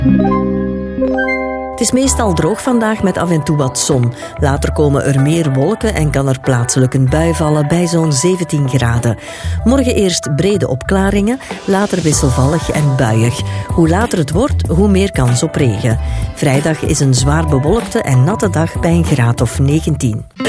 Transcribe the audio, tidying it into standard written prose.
Het is meestal droog vandaag met af en toe wat zon. Later komen er meer wolken en kan er plaatselijk een bui vallen bij zo'n 17 graden. Morgen eerst brede opklaringen, later wisselvallig en buiig. Hoe later het wordt, hoe meer kans op regen. Vrijdag is een zwaar bewolkte en natte dag bij een graad of 19.